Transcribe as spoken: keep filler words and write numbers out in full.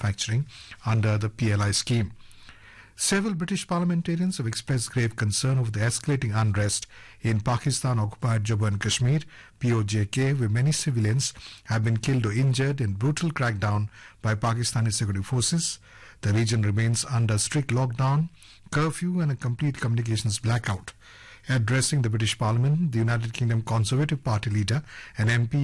manufacturing under the P L I scheme. Several British parliamentarians have expressed grave concern over the escalating unrest in Pakistan-occupied Jammu and Kashmir, P O J K, where many civilians have been killed or injured in brutal crackdown by Pakistani security forces. The region remains under strict lockdown, curfew and a complete communications blackout. Addressing the British Parliament, the United Kingdom Conservative Party leader and M P